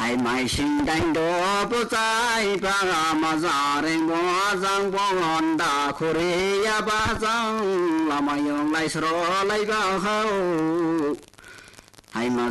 ai mai sinh đánh đố bố trái ba mà già rèn bó giang bó ngọn đà khổ rê ya ba giang là mà dùng lại sro lại bao hậu ai mà